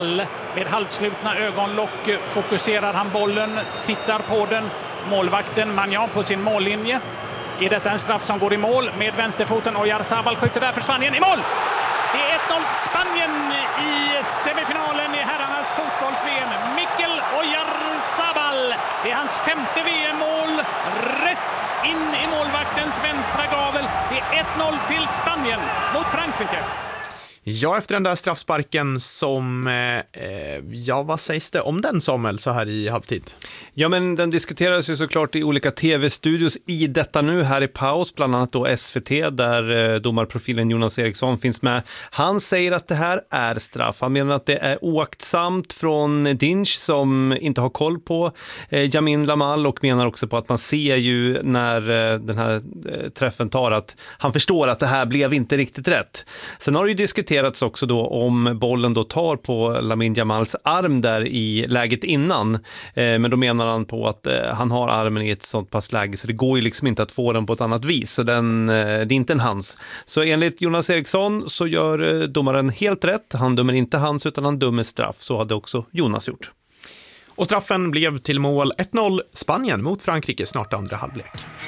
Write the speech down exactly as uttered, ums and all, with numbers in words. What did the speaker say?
Med halvslutna ögonlock fokuserar han bollen, tittar på den. Målvakten Magnan på sin mållinje. Är detta en straff som går i mål med vänsterfoten? Oyarzabal skjuter där för Spanien i mål! Det är ett noll Spanien i semifinalen i herrarnas fotbolls-V M. Mikel Oyarzabal, det är hans femte V M-mål. Rätt in i målvaktens vänstra gavel. Det är ett noll till Spanien mot Frankrike. Ja, efter den där straffsparken som, eh, ja vad sägs det om den, Samuel, så här i halvtid? Ja, men den diskuteras ju såklart i olika tv-studios i detta nu här i paus, bland annat då S V T där eh, domarprofilen Jonas Eriksson finns med. Han säger att det här är straff. Han menar att det är oaktsamt från Dinch som inte har koll på eh, Yamin Lamal och menar också på att man ser ju när eh, den här eh, träffen tar att han förstår att det här blev inte riktigt rätt. Sen har det ju diskuterats också då om bollen då tar på Lamine Yamals arm där i läget innan. Eh, men då menar han på att eh, han har armen i ett sånt pass läge så det går ju liksom inte att få den på ett annat vis. Så den, eh, det är inte en hans. Så enligt Jonas Eriksson så gör eh, domaren helt rätt. Han dömer inte hans utan han dömer straff. Så hade också Jonas gjort. Och straffen blev till mål ett noll Spanien mot Frankrike snart andra halvlek.